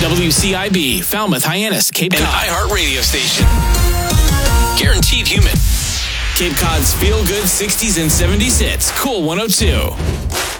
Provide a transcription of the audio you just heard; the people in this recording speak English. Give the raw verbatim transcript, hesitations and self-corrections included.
W C I B, Falmouth, Hyannis, Cape Cod. An iHeart radio station. Guaranteed human. Cape Cod's feel-good sixties and seventies hits. Cool one oh two.